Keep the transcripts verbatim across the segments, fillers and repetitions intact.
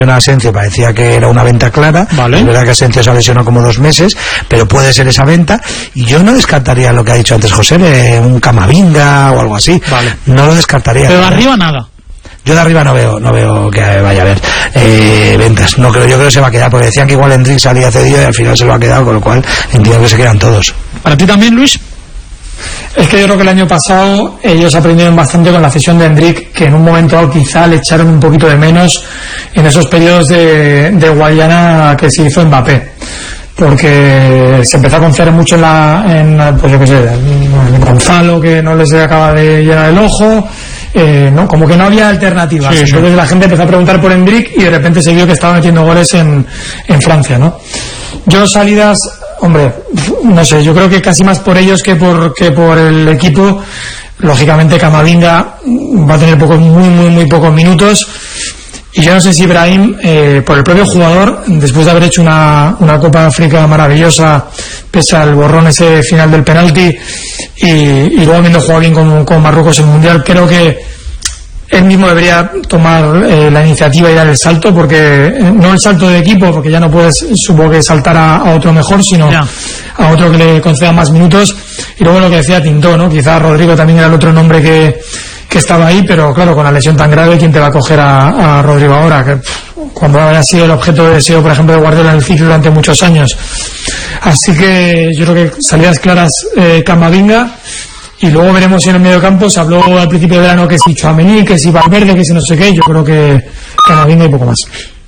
Asensio parecía que era una venta clara, vale. Es verdad que Asensio se ha lesionado como dos meses, pero puede ser esa venta, y yo no descartaría lo que ha dicho antes José, de un Camavinga o algo así, vale. No lo descartaría. Pero de arriba nada. Yo de arriba no veo no veo que vaya a haber eh, ventas, no creo, yo creo que se va a quedar, porque decían que igual Endrick salía cedido y al final se lo ha quedado, con lo cual entiendo que se quedan todos. ¿Para ti también, Luis? Es que yo creo que el año pasado ellos aprendieron bastante con la cesión de Endrick, que en un momento dado quizá le echaron un poquito de menos en esos periodos de, de Guayana que se hizo Mbappé, porque se empezó a confiar mucho en la en, pues yo qué sé, en Gonzalo, que no les acaba de llenar el ojo, eh, no, como que no había alternativas, sí, entonces sí. La gente empezó a preguntar por Endrick y de repente se vio que estaba metiendo goles en, en Francia, ¿no? Yo salidas, hombre, no sé, yo creo que casi más por ellos que por que por el equipo. Lógicamente Camavinga va a tener pocos, muy muy muy pocos minutos, y yo no sé si Brahim, eh, por el propio jugador, después de haber hecho una, una Copa de África maravillosa, pese al borrón ese final del penalti, y, y luego habiendo jugado bien con, con Marruecos en el Mundial, creo que él mismo debería tomar eh, la iniciativa y dar el salto, porque eh, no el salto de equipo, porque ya no puedes, supongo que saltar a, a otro mejor, sino yeah. a otro que le conceda más minutos. Y luego lo que decía Tintó, ¿no? Quizás Rodrigo también era el otro nombre que, que estaba ahí, pero claro, con la lesión tan grave, ¿quién te va a coger a, a Rodrigo ahora? Que pff, cuando haya sido el objeto de deseo, por ejemplo, de Guardiola en el City durante muchos años. Así que yo creo que salidas claras, eh, Camavinga. Y luego veremos si en el medio campo se habló al principio de verano que si Tchouaméni, que si Valverde, que si no sé qué. Yo creo que Camavinga y poco más.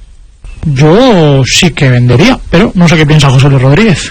Yo sí que vendería, pero no sé qué piensa José Luis Rodríguez.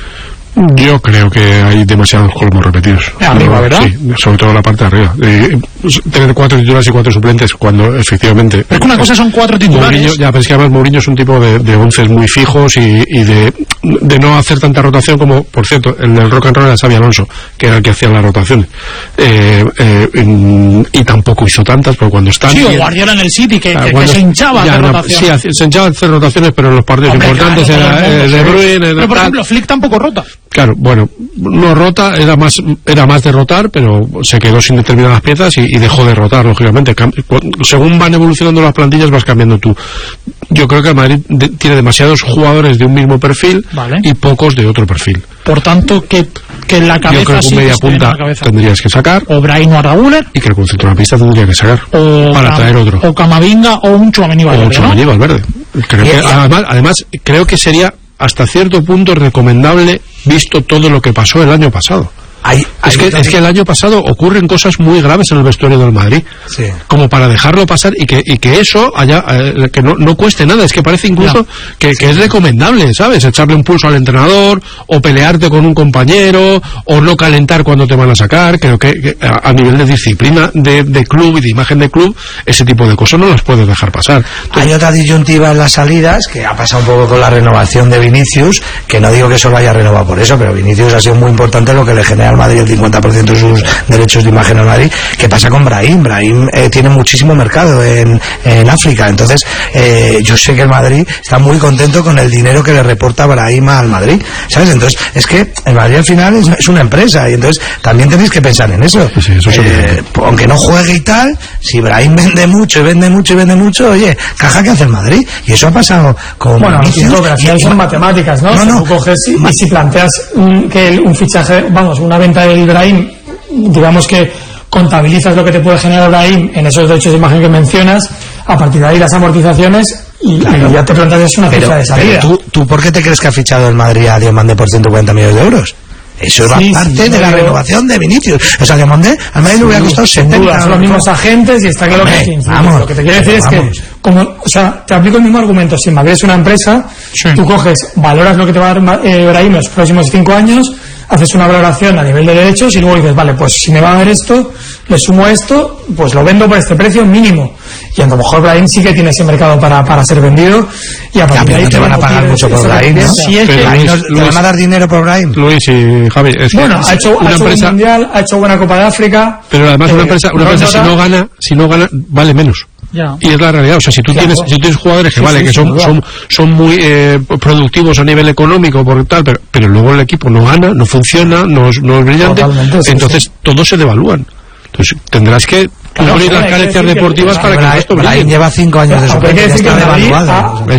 Yo creo que hay demasiados colmos repetidos. Arriba, ¿verdad? Sí, sobre todo la parte de arriba. Eh, tener cuatro titulares y cuatro suplentes cuando efectivamente... Es que una cosa son cuatro titulares. Mourinho, ya, pero es que además Mourinho es un tipo de, de once muy fijos y, y de, de no hacer tanta rotación como, por cierto, en el rock and roll era Xabi Alonso, que era el que hacía las rotaciones. Eh, eh, y, y tampoco hizo tantas, pero cuando están... Sí, o Guardiola en el City, que, que, que se hinchaba ya, de no, rotaciones. Sí, se hinchaba de hacer rotaciones, pero en los partidos Hombre, importantes claro, era eh, De Bruyne... Pero, era, por ejemplo, Flick tampoco rota. Claro, bueno, no rota, era más era más de rotar, pero se quedó sin determinadas piezas y, y dejó de rotar, lógicamente. Según van evolucionando las plantillas vas cambiando tú. Yo creo que el Madrid de, tiene demasiados jugadores de un mismo perfil, vale, y pocos de otro perfil. Por tanto, que, que en la cabeza... Yo creo que un sí media punta tendrías que sacar. O Brahim o Arda Güler. Y que el centrocampista tendría que sacar. O para Cam, traer otro. O Camavinga o un Tchouaméni Valverde. O un Tchouaméni Valverde. Creo que, además, además, creo que sería hasta cierto punto recomendable, visto todo lo que pasó el año pasado. Hay, hay es, que, es que el año pasado ocurren cosas muy graves en el vestuario del Madrid, sí, como para dejarlo pasar y que, y que eso haya, eh, que no, no cueste nada. Es que parece incluso no. que, que es recomendable, ¿sabes? Echarle un pulso al entrenador, o pelearte con un compañero, o no calentar cuando te van a sacar. Creo que, que a, a nivel de disciplina de, de club y de imagen de club, ese tipo de cosas no las puedes dejar pasar. Entonces, hay otra disyuntiva en las salidas, que ha pasado un poco con la renovación de Vinicius, que no digo que solo haya renovado por eso, pero Vinicius ha sido muy importante lo que le genera al Madrid el cincuenta por ciento de sus derechos de imagen al Madrid. ¿Qué pasa con Brahim? Brahim eh, tiene muchísimo mercado en, en África, entonces eh, yo sé que el Madrid está muy contento con el dinero que le reporta Brahim al Madrid, ¿sabes? Entonces es que el Madrid al final es, es una empresa, y entonces también tenéis que pensar en eso. Sí, eso eh, aunque no juegue y tal, si Brahim vende mucho y vende mucho y vende mucho, oye, caja que hace el Madrid, y eso ha pasado con bueno, Vinicius. Bueno, sí, son matemáticas, ¿no? No, no. Si tú coges y, y si planteas un, que un fichaje, vamos, una venta de Brahim, digamos que contabilizas lo que te puede generar Brahim en esos derechos de imagen que mencionas, a partir de ahí las amortizaciones y, claro, y ya te planteas una cifra de salida. Pero ¿tú, ¿tú por qué te crees que ha fichado el Madrid a Diomande por ciento cuarenta millones de euros? Eso va sí, parte sí, de la pero... renovación de Vinicius. O sea, Diomande al Madrid sí, le hubiera costado setenta. Son los mismos agentes y está claro que sí, vamos, lo que te quiero decir es vamos. que como, o sea, te aplico el mismo argumento. Si Madrid es una empresa, sí, tú coges, valoras lo que te va a dar eh, Brahim los próximos cinco años, haces una valoración a nivel de derechos y luego dices, vale, pues si me va a dar esto, le sumo esto, pues lo vendo por este precio mínimo. Y a lo mejor Brahim sí que tiene ese mercado para, para ser vendido, y a partir de ahí no te van a pagar mucho por Brahim, ¿no? Si es que Luis, ¿te van a dar dinero por Brahim? Luis y Javi, es bueno, que ha hecho, una ha hecho empresa, un mundial, ha hecho buena Copa de África, pero además eh, una empresa, una empresa si no gana, si no gana, vale menos. Ya. Y es la realidad, o sea, si tú claro. tienes si tú tienes jugadores que sí, vale, sí, que son, son son muy eh, productivos a nivel económico por tal, pero, pero luego el equipo no gana, no funciona, no es, no es brillante, sí, entonces sí. todos se devalúan. Entonces tendrás que cubrir las carencias deportivas para que esto brille. Lleva cinco años de su hay que decir que Madrid ha,